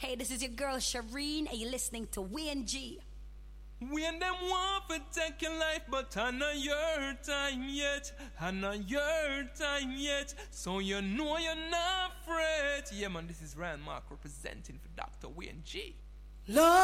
Hey, this is your girl Shireen, and you're listening to Wayne G. When them want to take your life, but I know your time yet. I know your time yet. So you know you're not afraid. Yeah, man, this is Ryan Mark representing for Dr. Wayne G. Lord.